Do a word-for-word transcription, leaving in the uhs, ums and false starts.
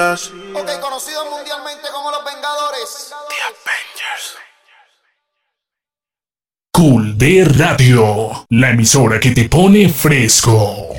días. Ok, conocidos mundialmente como los Vengadores. The Avengers. Cool D Radio, la emisora que te pone fresco.